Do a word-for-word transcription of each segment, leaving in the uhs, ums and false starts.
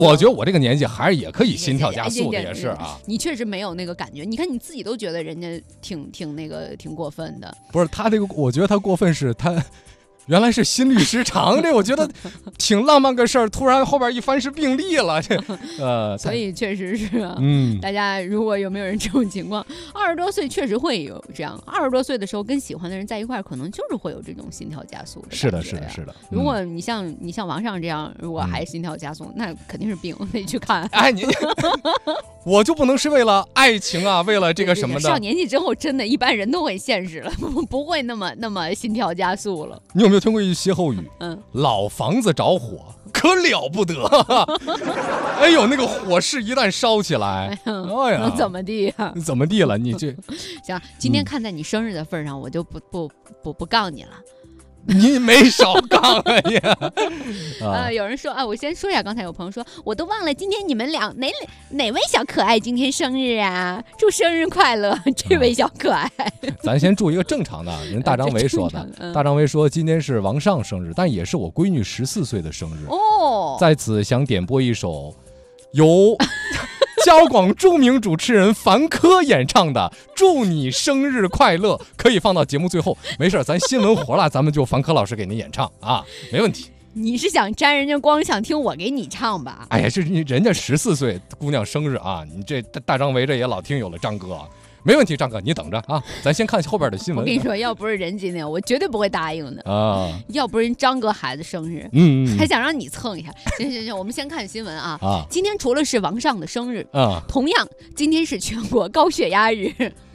我觉得我这个年纪还是也可以心跳加速的，也是啊。 你确实没有那个感觉，你看你自己都觉得人家挺挺那个挺过分的。 不是他这个，我觉得他过分是他。原来是心律失常，这我觉得挺浪漫个事儿，突然后边一翻是病例了，这呃， 所以确实是啊， 嗯， 大家如果有没有人这种情况，二十多岁确实会有这样，二十多岁的时候跟喜欢的人在一块儿，可能就是会有这种心跳加速的。 是的，是的，是的。 嗯、如果你像你像王上这样，如果还心跳加速，嗯、那肯定是病，得去看。 哎，你我就不能是为了爱情啊，为了这个什么的。 上年纪之后，真的，一般人都会现实了，不会那么那么心跳加速了。 你有没有听过一句歇后语？ 嗯， 老房子着火可了不得。哎呦，那个火势一旦烧起来，哎呀， 能怎么地呀、啊？ 怎么地了？你这行，今天看在你生日的份上，我就不不不不告你了。 你没少杠啊你！ 啊、呃，有人说啊，我先说一下，刚才有朋友说，我都忘了今天你们俩哪哪位小可爱今天生日啊？祝生日快乐，这位小可爱。 咱先祝一个正常的，人大张伟说的。嗯、大张伟说今天是王上生日，但也是我闺女十四岁的生日哦。 在此想点播一首由交广著名主持人樊科演唱的《祝你生日快乐》，可以放到节目最后。没事，咱新闻活了，咱们就樊科老师给您演唱啊，没问题。 你是想沾人家光，想听我给你唱吧？ 哎呀，这人家十四岁姑娘生日啊，你这大张伟这也老听友了，张哥。没问题，张哥，你等着啊！咱先看后边的新闻。 我跟你说，要不是人今天，我绝对不会答应的啊！ 要不是人张哥孩子生日， 嗯, 嗯， 还想让你蹭一下。行行行，我们先看新闻啊！ 啊， 今天除了是王上的生日啊， 同样今天是全国高血压日。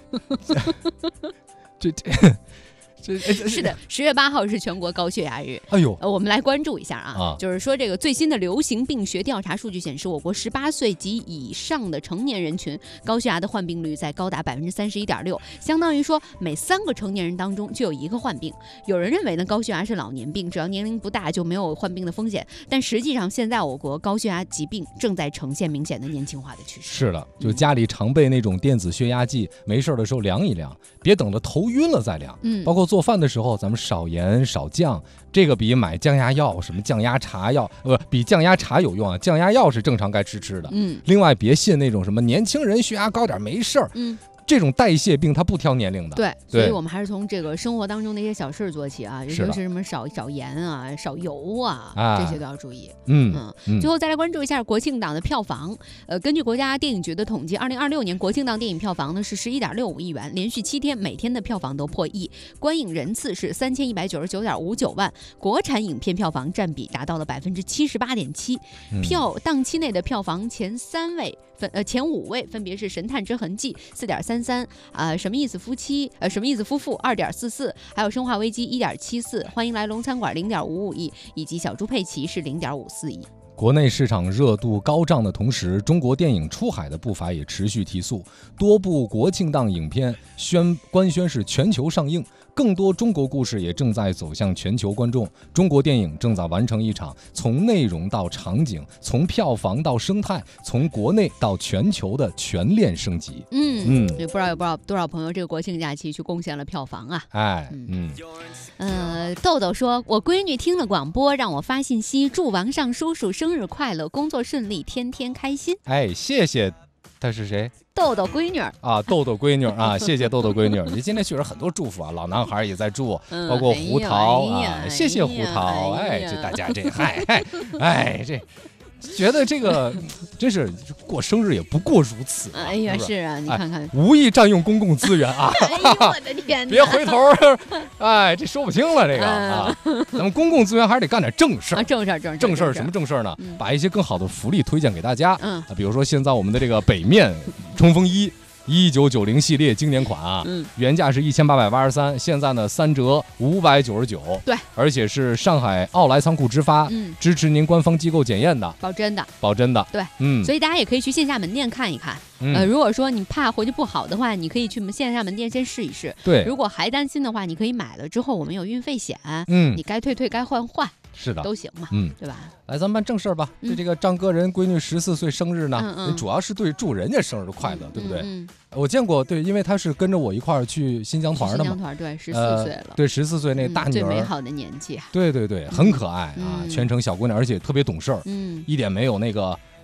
这这。 是的，十月八号是全国高血压日。 哎呦， 呃，我们来关注一下啊， 啊就是说这个最新的流行病学调查数据显示，我国十八岁及以上的成年人群高血压的患病率在高达百分之三十一点六，相当于说每三个成年人当中就有一个患病。有人认为呢，高血压是老年病，只要年龄不大就没有患病的风险。但实际上，现在我国高血压疾病正在呈现明显的年轻化的趋势。 是的，就家里常备那种电子血压计，没事的时候量一量，别等着头晕了再量。 嗯， 包括做饭的时候，咱们少盐少酱，这个比买降压药什么降压茶药，呃，比降压茶有用啊。降压药是正常该吃吃的。 嗯， 另外别信那种什么年轻人血压高点没事儿。 嗯。 这种代谢病它不挑年龄的， 对，所以我们还是从这个生活当中那些小事做起啊，尤其是什么少少盐啊、少油啊，啊这些都要注意。 嗯嗯，最后再来关注一下国庆档的票房。呃，根据国家电影局的统计，二零二六年国庆档电影票房呢是十一点六五亿元，连续七天每天的票房都破亿，观影人次是三千一百九十九点五九万，国产影片票房占比达到了百分之七十八点七，票档期内的票房前三位。分呃前五位分别是《神探之痕迹》四点三三，啊什么意思夫妻呃什么意思夫妇二点四四，还有《生化危机》一点七四，欢迎来龙餐馆零点五五亿，以及小猪佩奇是零点五四亿。 国内市场热度高涨的同时，中国电影出海的步伐也持续提速，多部国庆档影片宣官宣是全球上映，更多中国故事也正在走向全球观众。中国电影正在完成一场从内容到场景，从票房到生态，从国内到全球的全链升级。 嗯嗯，也不知道有不知道多少朋友这个国庆假期去贡献了票房啊。 哎，嗯， 呃，豆豆说，我闺女听了广播，让我发信息，祝王上叔叔生日快乐，工作顺利，天天开心。 哎，谢谢。他是谁？ 豆豆闺女啊，豆豆闺女啊，谢谢豆豆闺女。你今天确实很多祝福啊，老男孩也在祝， 嗯、 包括胡桃哎啊，谢谢胡桃。 哎, 哎，这大家这嗨嗨，哎这。觉得这个真是过生日也不过如此、啊。 哎呀，是啊，你看看， 哎、无意占用公共资源啊！ 哎呦我的天哪！ 别回头，哎，这说不清了这个啊！咱们公共资源还是得干点正事儿、 啊，正事儿，正事儿， 正事儿什么正事儿呢、嗯？把一些更好的福利推荐给大家。 嗯， 比如说现在我们的这个北面冲锋衣。一九九零系列经典款啊， 嗯， 原价是一千八百八十三，现在呢三折五百九十九， 对，而且是上海奥莱仓库直发， 嗯， 支持您官方机构检验的， 保真的， 保真的， 对， 嗯， 所以大家也可以去线下门店看一看， 嗯、 呃，如果说你怕回去不好的话，你可以去线下门店先试一试， 对， 如果还担心的话，你可以买了之后我们有运费险， 嗯， 你该退退该换换。 是的， 都行嘛， 嗯， 对吧？ 来，咱们办正事儿吧。 嗯、 这这个张哥人闺女十四岁生日呢， 嗯嗯、 主要是对祝人家生日快乐， 嗯、 对不对？ 嗯嗯、 我见过，对，因为他是跟着我一块儿去新疆团的嘛。 新疆团对，十四岁了， 呃、对，十四岁那大女儿、嗯， 最美好的年纪啊。 对对对，很可爱、 嗯、 啊，全程小姑娘，而且特别懂事儿， 嗯， 一点没有那个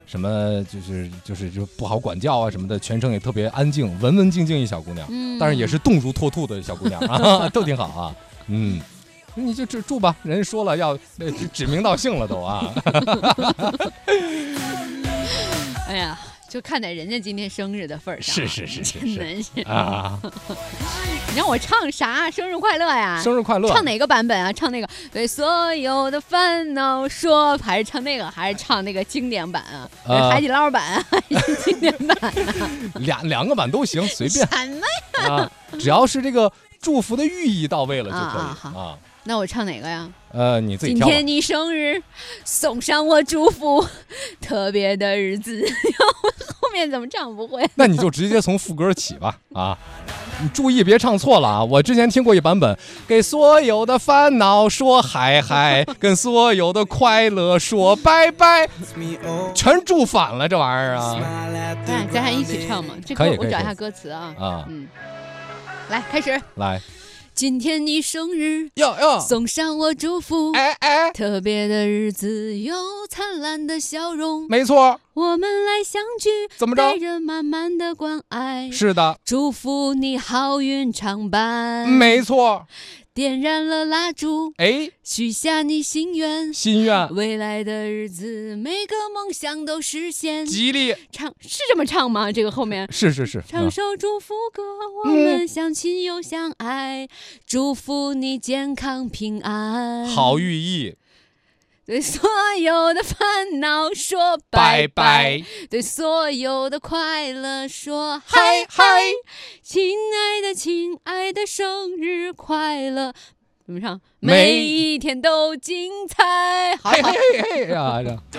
什么就是就是就不好管教啊什么的，全程也特别安静，文文静静一小姑娘， 嗯， 但是也是动如脱兔的小姑娘啊，都挺好啊，嗯。你就住住吧，人家说了要指名道姓了都啊。 哎呀，就看在人家今天生日的份上， 是是是是真的是啊！ 你让我唱啥？生日快乐呀！ 生日快乐！ 唱哪个版本啊？唱那个对所有的烦恼说，还是唱那个，还是唱那个经典版啊？呃、海底捞版啊，还是经典版啊？ 两两个版都行，随便。 什么呀？ 啊，只要是这个祝福的寓意到位了就可以啊。啊啊那我唱哪个呀？ 呃，你自己挑吧。 今天你生日，送上我祝福，特别的日子。后面怎么唱不会？ 那你就直接从副歌起吧。啊，你注意别唱错了啊！我之前听过一版本，给所有的烦恼说嗨嗨，跟所有的快乐说拜拜，全注反了这玩意儿啊！ 咱俩咱俩一起唱嘛。这歌我找一下歌词啊。 啊， 嗯，来开始。 来。 今天你生日， 哟哟， 送上我祝福， 哎哎， 特别的日子有灿烂的笑容， 没错， 我们来相聚， 怎么着？ 带着满满的关爱， 是的， 祝福你好运常伴， 没错。 点燃了蜡烛， 哎， 许下你心愿， 心愿， 未来的日子每个梦想都实现， 吉利。 唱是这么唱吗？这个后面是是是， 唱首祝福歌，我们相亲又相爱，嗯、祝福你健康平安， 好寓意。 对所有的烦恼说拜拜，对所有的快乐说嗨嗨，亲爱的亲爱的生日快乐，怎么唱？每一天都精彩。好好嘿嘿嘿呀！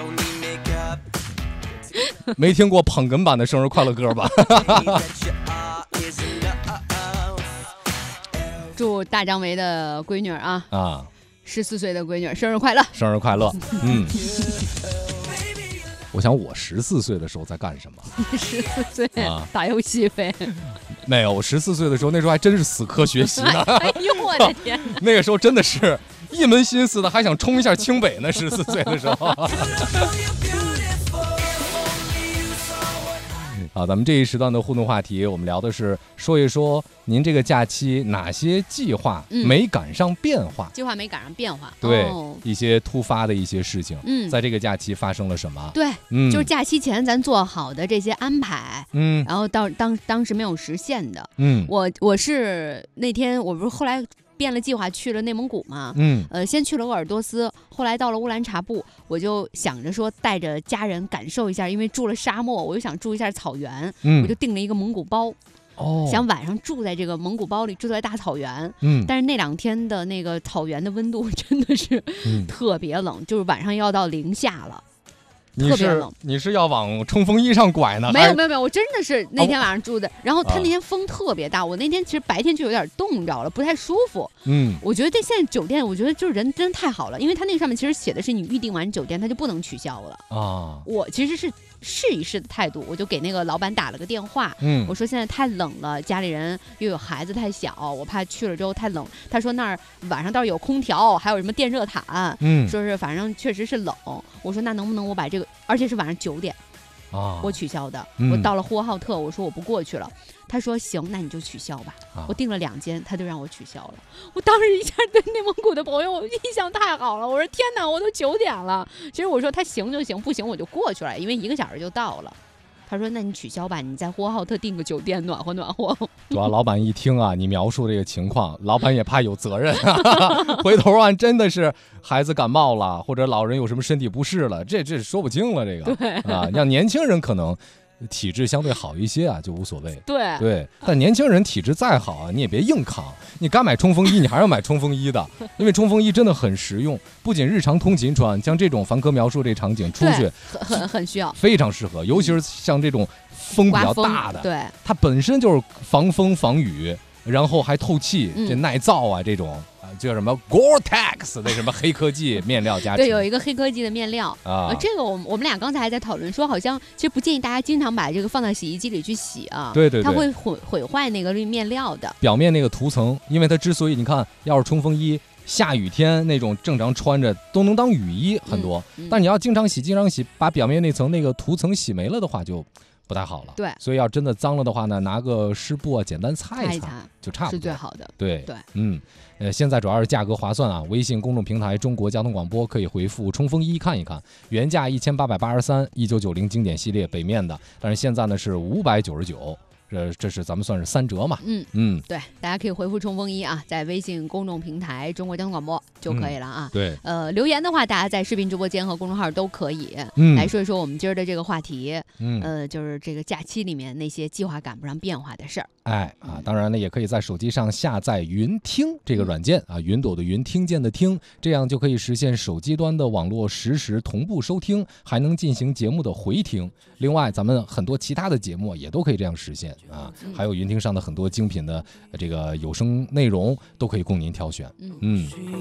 没听过捧哏版的生日快乐歌吧？ 祝大张伟的闺女啊啊！ 十四岁的闺女生日快乐， 生日快乐。嗯，我想我十四岁的时候在干什么？ 十四岁啊， 打游戏呗？ 没有，我十四岁的时候那时候还真是死磕学习呢。 哎呦我的天！ 那个时候真的是一门心思的，还想冲一下清北呢。十四岁的时候。好，咱们这一时段的互动话题，我们聊的是说一说您这个假期哪些计划没赶上变化？ 计划没赶上变化， 对， 哦、 一些突发的一些事情， 嗯， 在这个假期发生了什么？ 对， 嗯， 就是假期前咱做好的这些安排， 嗯， 然后到当当时没有实现的， 嗯， 我我是那天我不是后来。变了计划去了内蒙古嘛， 嗯， 呃，先去了鄂尔多斯，后来到了乌兰察布，我就想着说带着家人感受一下，因为住了沙漠，我就想住一下草原， 嗯， 我就订了一个蒙古包， 哦， 想晚上住在这个蒙古包里，住在大草原， 嗯， 但是那两天的那个草原的温度真的是特别冷，嗯、就是晚上要到零下了。特别冷， 你是要往冲锋衣上拐呢？ 没有没有没有，我真的是那天晚上住的，哦、然后他那天风特别大，啊、我那天其实白天就有点冻着了，不太舒服。 嗯， 我觉得这现在酒店，我觉得就是人真的太好了，因为他那上面其实写的是你预订完酒店，他就不能取消了啊。 我其实是试一试的态度，我就给那个老板打了个电话， 嗯， 我说现在太冷了，家里人又有孩子太小，我怕去了之后太冷。他说那儿晚上倒是有空调，还有什么电热毯， 嗯， 说是反正确实是冷。我说那能不能我把这个，而且是晚上九点。 啊， 我取消的， 嗯、 我到了呼和浩特，我说我不过去了，他说行，那你就取消吧。啊、我订了两间，他就让我取消了。我当时一下对内蒙古的朋友印象太好了，我说天哪，我都九点了。其实我说他行就行，不行我就过去了，因为一个小时就到了。他说：“那你取消吧，你在呼和浩特订个酒店，暖和暖和。” 主要老板一听啊，你描述这个情况，老板也怕有责任啊。回头啊，真的是孩子感冒了，或者老人有什么身体不适了，这这说不清了。这个对啊，让年轻人可能体质相对好一些啊，就无所谓。 对对，但年轻人体质再好啊，你也别硬扛。你该买冲锋衣，你还要买冲锋衣的，因为冲锋衣真的很实用，不仅日常通勤穿，像这种凡哥描述这场景出去很很很需要， 非常适合，尤其是像这种风比较大的， 对， 它本身就是防风防雨，然后还透气， 嗯、 这耐造啊，这种。叫什么 Gore-Tex 那什么黑科技面料加持， 对，有一个黑科技的面料啊、 呃。这个我们我们俩刚才还在讨论说，好像其实不建议大家经常把这个放到洗衣机里去洗啊， 对对对， 它会毁毁坏那个面料的表面那个涂层，因为它之所以你看，要是冲锋衣下雨天那种正常穿着都能当雨衣很多， 嗯嗯、 但你要经常洗经常洗，把表面那层那个涂层洗没了的话就不太好了。 对， 所以要真的脏了的话呢，拿个湿布啊简单擦一擦就差不多， 是最好的。 对对， 嗯，呃，现在主要是价格划算啊，微信公众平台中国交通广播可以回复冲锋衣看一看，原价一千八百八十三，一九九零经典系列北面的，但是现在呢是五百九十九。这这是咱们算是三折嘛？ 嗯嗯， 对，大家可以回复冲锋衣啊，在微信公众平台中国交通广播就可以了啊。 嗯、对， 呃，留言的话，大家在视频直播间和公众号都可以、 嗯、 来说一说我们今儿的这个话题。 嗯， 呃，就是这个假期里面那些计划赶不上变化的事儿。 哎啊，当然呢，也可以在手机上下载云听这个软件啊，云朵的云，听见的听，这样就可以实现手机端的网络实时同步收听，还能进行节目的回听。另外，咱们很多其他的节目也都可以这样实现啊，还有云听上的很多精品的这个有声内容都可以供您挑选。嗯。嗯